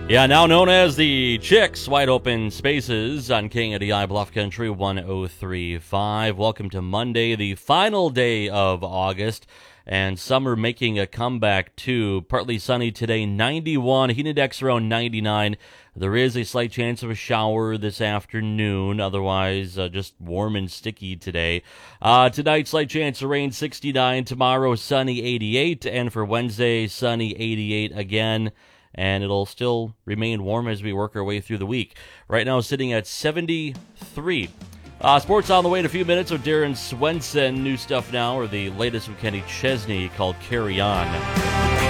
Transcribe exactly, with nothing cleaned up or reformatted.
Yeah, now known as the Chicks, Wide Open Spaces on K A D I Bluff Country one oh three point five. Welcome to Monday, the final day of August, and summer making a comeback too. Partly sunny today, ninety-one, heat index around ninety-nine. There is a slight chance of a shower this afternoon, otherwise uh, just warm and sticky today. Uh, tonight, slight chance of rain, sixty-nine. Tomorrow, sunny, eighty-eight. And for Wednesday, sunny, eighty-eight again. And it'll still remain warm as we work our way through the week. Right now, sitting at seventy-three. Uh, sports on the way in a few minutes with Darren Swenson. New stuff now, or the latest with Kenny Chesney called Carry On.